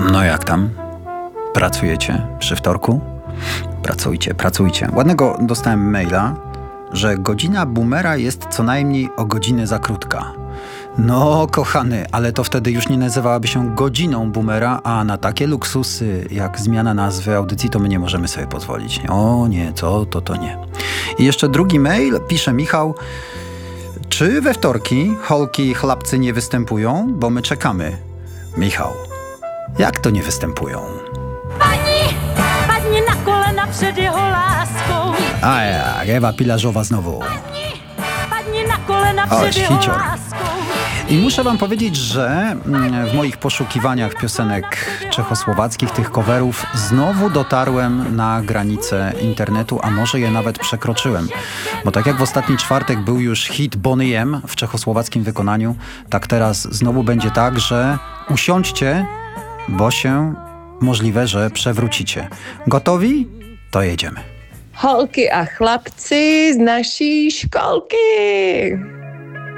No jak tam? Pracujecie przy wtorku? Pracujcie. Ładnego dostałem maila, że godzina boomera jest co najmniej o godzinę za krótka. No kochany, ale to wtedy już nie nazywałaby się godziną boomera, a na takie luksusy jak zmiana nazwy audycji to my nie możemy sobie pozwolić. O nie, to nie. I jeszcze drugi mail, pisze Michał. Czy we wtorki Holki i chlapcy nie występują? Bo my czekamy. Michał, jak to nie występują? Padni na kolena przed jego láskou. A jak, Ewa Pilarzowa znowu. Padni na kolena przed jego hicior. láskou. I muszę wam powiedzieć, że w moich poszukiwaniach piosenek czechosłowackich, tych coverów, znowu dotarłem na granicę internetu, a może je nawet przekroczyłem. Bo tak jak w ostatni czwartek był już hit Boney M w czechosłowackim wykonaniu, tak teraz znowu będzie tak, że usiądźcie, bo się możliwe, że przewrócicie. Gotowi? To jedziemy. Holky a chlapci z naší školky.